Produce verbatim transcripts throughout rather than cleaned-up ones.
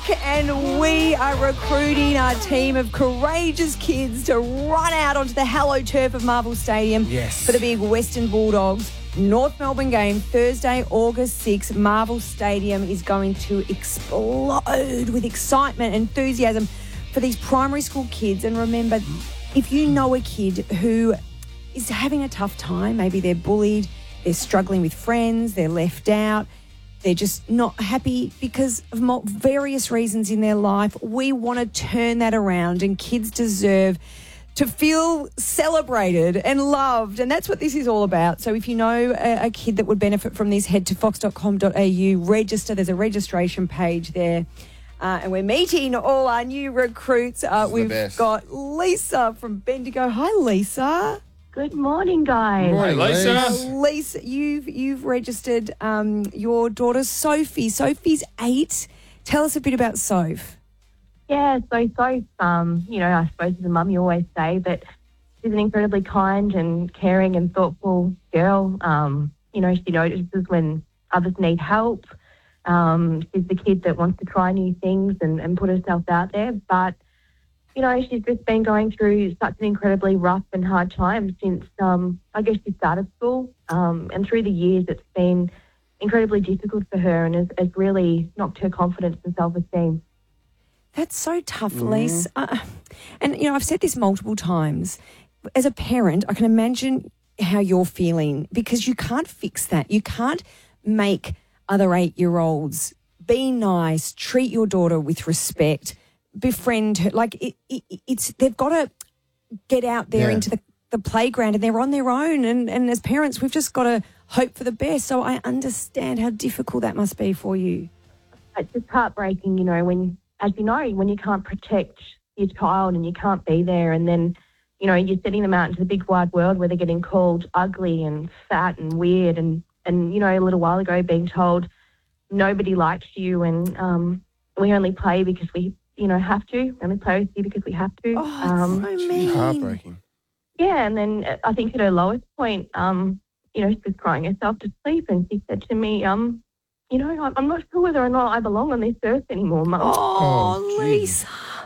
and we are recruiting our team of courageous kids to run out onto the hallowed turf of Marvel Stadium Yes. for the big Western Bulldogs North Melbourne game, Thursday, August sixth. Marvel Stadium is going to explode with excitement and enthusiasm for these primary school kids. And remember, if you know a kid who is having a tough time, maybe they're bullied, they're struggling with friends, they're left out, they're just not happy because of mul- various reasons in their life, we want to turn that around, and kids deserve to feel celebrated and loved, and that's what this is all about. So if you know a, a kid that would benefit from this, head to fox dot com dot a u, register. There's a registration page there. Uh, and we're meeting all our new recruits. Uh, we've best. got Lisa from Bendigo. Hi, Lisa. Good morning, guys. Morning, Lisa. Uh, Lisa, you've you've registered um, your daughter Sophie. Sophie's eight. Tell us a bit about Soph. Yeah, so so um, you know, I suppose as a mum you always say, but she's an incredibly kind and caring and thoughtful girl. Um, you know, she notices when others need help. Um, she's the kid that wants to try new things and, and put herself out there. But, you know, she's just been going through such an incredibly rough and hard time since, um, I guess, she started school. Um, and through the years, it's been incredibly difficult for her and has, has really knocked her confidence and self-esteem. That's so tough, Lisa. Uh, and, you know, I've said this multiple times. As a parent, I can imagine how you're feeling because you can't fix that. You can't make other eight-year-olds be nice, treat your daughter with respect, befriend her. Like, it, it, it's they've got to get out there Yeah. into the, the playground and they're on their own. And, and as parents, we've just got to hope for the best. So I understand how difficult that must be for you. It's just heartbreaking, you know, when, as you know, when you can't protect your child and you can't be there, and then, you know, you're setting them out into the big wide world where they're getting called ugly and fat and weird and, and you know, a little while ago being told nobody likes you and um, we only play because we, you know, have to. We only play with you because we have to. Oh, it's um, so mean. Heartbreaking. yeah, and then I think at her lowest point, um, you know, she was crying herself to sleep and she said to me, um, you know, I'm- I'm not sure whether or not I belong on this earth anymore, Mum. Oh, Oh, Lisa.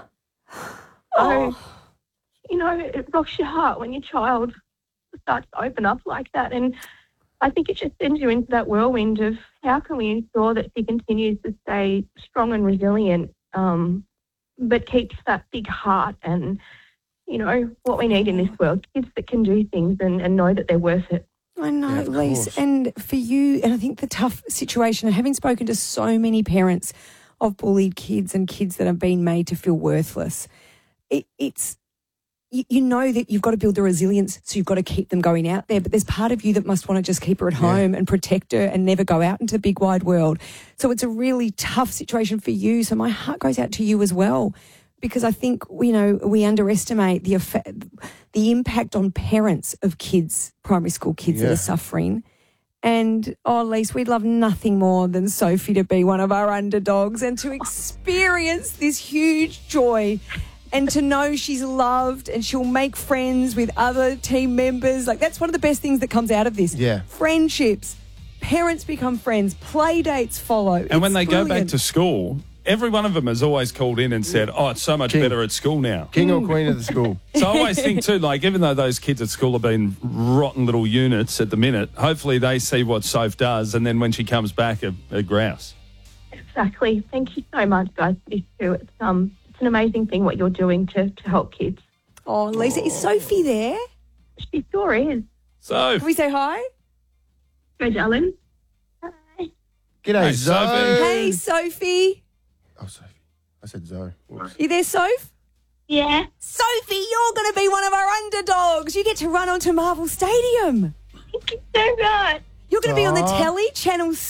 So, you know, it rocks your heart when your child starts to open up like that. And I think it just sends you into that whirlwind of how can we ensure that she continues to stay strong and resilient, um, but keeps that big heart and, you know, what we need in this world, kids that can do things and, and know that they're worth it. I know, Yeah, of Lisa. course. And for you, and I think the tough situation, and having spoken to so many parents of bullied kids and kids that have been made to feel worthless, it, it's, you, you know that you've got to build the resilience, so you've got to keep them going out there. But there's part of you that must want to just keep her at home and protect her and never go out into the big wide world. So it's a really tough situation for you. So my heart goes out to you as well, because I think, you know, we underestimate the effect, the impact on parents of kids, primary school kids that Yeah. are suffering. And, oh, Lise, we'd love nothing more than Sophie to be one of our underdogs and to experience this huge joy and to know she's loved and she'll make friends with other team members. Like, that's one of the best things that comes out of this. Yeah. Friendships. Parents become friends. Play dates follow. And when It's they go back brilliant. to school, every one of them has always called in and said, oh, it's so much King. better at school now. King or queen of the school? So I always think too, like, even though those kids at school have been rotten little units at the minute, hopefully they see what Soph does, and then when she comes back, a, a grouse. Exactly. Thank you so much, guys, for this too. It's, um, it's an amazing thing what you're doing to, to help kids. Oh, Lisa, is Sophie there? She sure is. Soph. Can we say hi? Go, darling. Hi. G'day, Hey, Zoe. Sophie. Hey, Sophie. Oh, Sophie. I said Zoe. Whoops. You there, Soph? Yeah. Sophie, you're going to be one of our underdogs. You get to run onto Marvel Stadium. Thank you so much. You're going to be on the Aw. telly, Channel